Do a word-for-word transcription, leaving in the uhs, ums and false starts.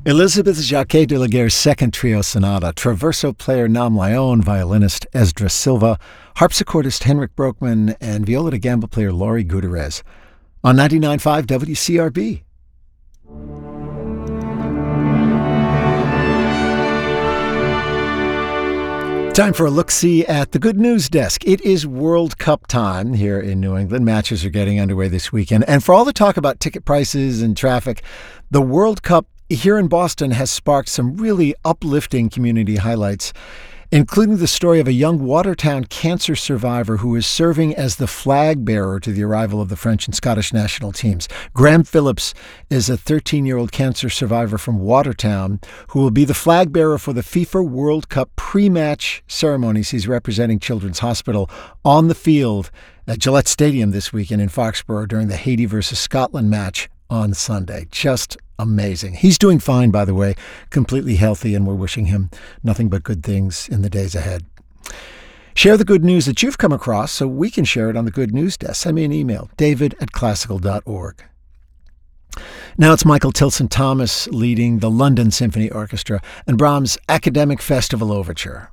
Elizabeth Jacquet de la Guerre's second trio sonata, traverso player Nam Lyon, violinist Esdra Silva, harpsichordist Henrik Broekman, and viola da gamba player Laurie Gutierrez. On ninety-nine point five W C R B. Time for a look-see at the Good News Desk. It is World Cup time here in New England. Matches are getting underway this weekend. And for all the talk about ticket prices and traffic, the World Cup here in Boston has sparked some really uplifting community highlights, including the story of a young Watertown cancer survivor who is serving as the flag bearer to the arrival of the French and Scottish national teams. Graham Phillips is a thirteen-year-old cancer survivor from Watertown who will be the flag bearer for the FIFA World Cup pre-match ceremonies. He's representing Children's Hospital on the field at Gillette Stadium this weekend in Foxborough during the Haiti versus Scotland match on Sunday. Just amazing. He's doing fine, by the way, completely healthy, and we're wishing him nothing but good things in the days ahead. Share the good news that you've come across so we can share it on the Good News Desk. Send me an email, david at classical dot org. Now it's Michael Tilson Thomas leading the London Symphony Orchestra and Brahms' Academic Festival Overture.